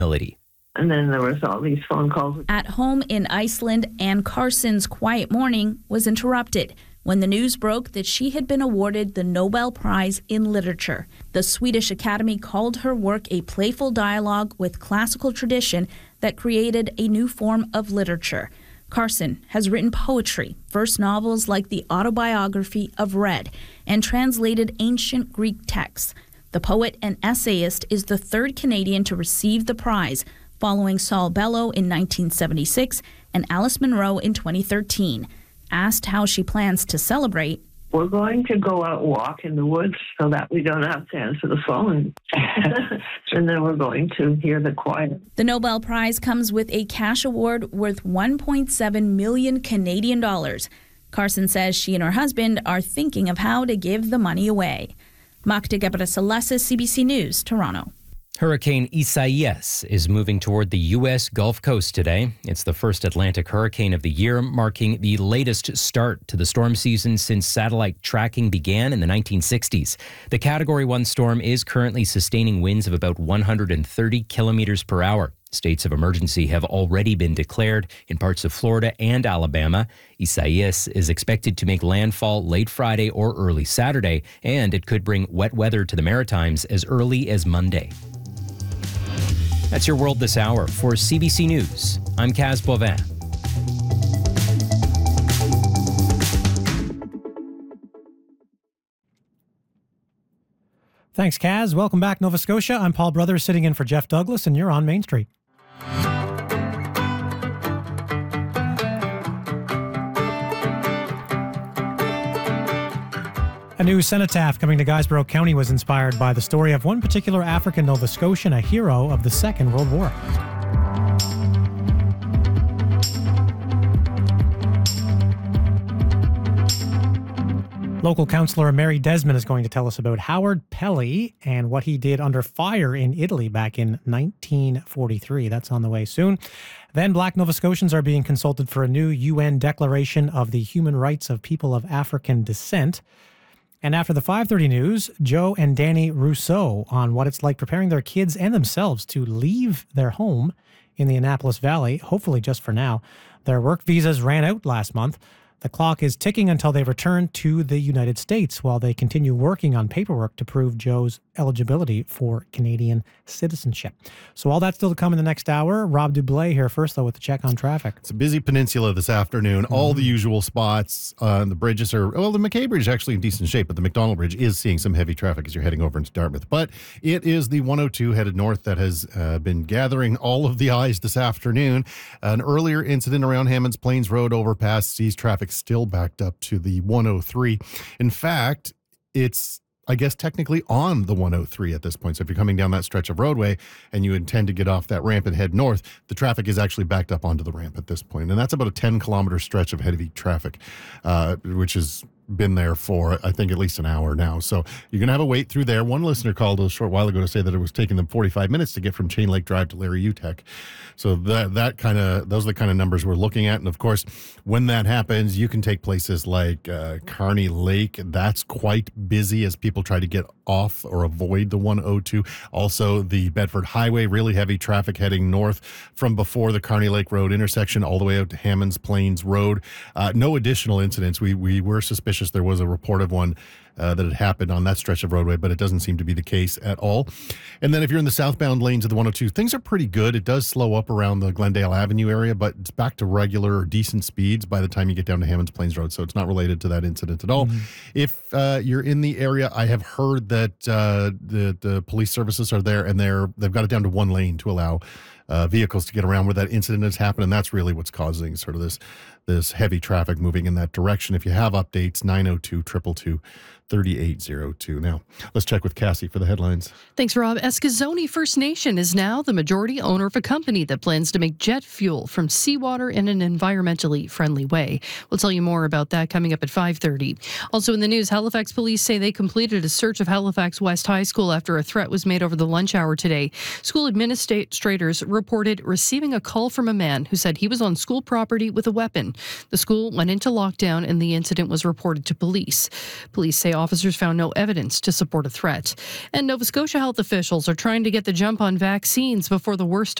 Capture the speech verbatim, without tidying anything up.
And then there was all these phone calls. At home in Iceland, Anne Carson's quiet morning was interrupted when the news broke that she had been awarded the Nobel Prize in Literature. The Swedish Academy called her work a playful dialogue with classical tradition that created a new form of literature. Carson has written poetry, verse novels like the autobiography of Red, and translated ancient Greek texts. The poet and essayist is the third Canadian to receive the prize, following Saul Bellow in nineteen seventy-six and Alice Munro in twenty thirteen. Asked how she plans to celebrate, we're going to go out and walk in the woods so that we don't have to answer the phone. And then we're going to hear the choir. The Nobel Prize comes with a cash award worth one point seven million Canadian dollars. Carson says she and her husband are thinking of how to give the money away. Magda Gebrselassie, C B C News, Toronto. Hurricane Isaias is moving toward the U S Gulf Coast today. It's the first Atlantic hurricane of the year, marking the latest start to the storm season since satellite tracking began in the nineteen sixties. The Category one storm is currently sustaining winds of about one hundred thirty kilometers per hour. States of emergency have already been declared in parts of Florida and Alabama. Isaias is expected to make landfall late Friday or early Saturday, and it could bring wet weather to the Maritimes as early as Monday. That's your world this hour. For C B C News, I'm Kaz Bovin. Thanks, Kaz. Welcome back, Nova Scotia. I'm Paul Brothers, sitting in for Jeff Douglas, and you're on Main Street. A new cenotaph coming to Guysborough County was inspired by the story of one particular African Nova Scotian, a hero of the Second World War. Local councillor Mary Desmond is going to tell us about Howard Pelly and what he did under fire in Italy back in nineteen forty-three. That's on the way soon. Then Black Nova Scotians are being consulted for a new U N Declaration of the Human Rights of People of African Descent. And after the five thirty news, Joe and Danny Rousseau on what it's like preparing their kids and themselves to leave their home in the Annapolis Valley, hopefully just for now. Their work visas ran out last month. The clock is ticking until they return to the United States while they continue working on paperwork to prove Joe's eligibility for Canadian citizenship. So all that's still to come in the next hour. Rob Dublé here first, though, with the check on traffic. It's a busy peninsula this afternoon. Mm-hmm. All the usual spots. Uh, the bridges are, well, the McKay Bridge is actually in decent shape, but the McDonald Bridge is seeing some heavy traffic as you're heading over into Dartmouth. But it is the one oh two headed north that has uh, been gathering all of the eyes this afternoon. An earlier incident around Hammonds Plains Road overpass sees traffic still backed up to the one oh three. In fact, it's, I guess, technically on the one oh three at this point. So if you're coming down that stretch of roadway and you intend to get off that ramp and head north, the traffic is actually backed up onto the ramp at this point. And that's about a ten kilometer stretch of heavy traffic, uh, which has been there for, I think, at least an hour now. So you're going to have a wait through there. One listener called a short while ago to say that it was taking them forty-five minutes to get from Chain Lake Drive to Larry Utech. So that that kind of, those are the kind of numbers we're looking at. And of course, when that happens, you can take places like uh, Carney Lake. That's quite busy as people try to get off or avoid the one oh two. Also, the Bedford Highway, really heavy traffic heading north from before the Carney Lake Road intersection all the way out to Hammonds Plains Road. Uh, no additional incidents. We we were suspicious there was a report of one uh, that had happened on that stretch of roadway, but it doesn't seem to be the case at all. And then if you're in the southbound lanes of the one oh two, things are pretty good. It does slow up around the Glendale Avenue area, but it's back to regular or decent speeds by the time you get down to Hammonds Plains Road, so it's not related to that incident at all. Mm-hmm. If uh, you're in the area, I have heard that uh, the, the police services are there, and they're, they've got it down to one lane to allow Uh, vehicles to get around where that incident has happened, and that's really what's causing sort of this this heavy traffic moving in that direction. If you have updates, nine oh two, two two two, three eight oh two. Now, let's check with Cassie for the headlines. Thanks, Rob. Eskazoni First Nation is now the majority owner of a company that plans to make jet fuel from seawater in an environmentally friendly way. We'll tell you more about that coming up at five thirty. Also in the news, Halifax police say they completed a search of Halifax West High School after a threat was made over the lunch hour today. School administrators reported receiving a call from a man who said he was on school property with a weapon. The school went into lockdown and the incident was reported to police. Police say officers found no evidence to support a threat. And Nova Scotia health officials are trying to get the jump on vaccines before the worst